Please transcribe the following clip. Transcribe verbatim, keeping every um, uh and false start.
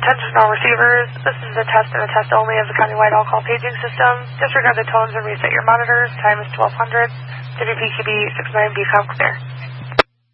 Attention all receivers, this is a test and a test only of the countywide all-call paging system. Disregard the tones and reset your monitors. Time is twelve hundred. W P Q B six nine B, com clear.